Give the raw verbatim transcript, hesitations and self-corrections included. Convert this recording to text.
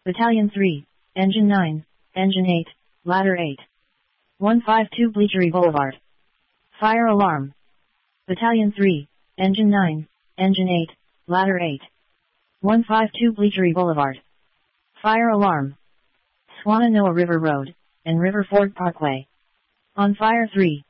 Battalion three, Engine nine, Engine eight, Ladder eight. one fifty-two Bleachery Boulevard. Fire alarm. Battalion three, Engine nine, Engine eight, Ladder eight. one fifty-two Bleachery Boulevard. Fire alarm. Swannanoa River Road, and River Ford Parkway. On fire three.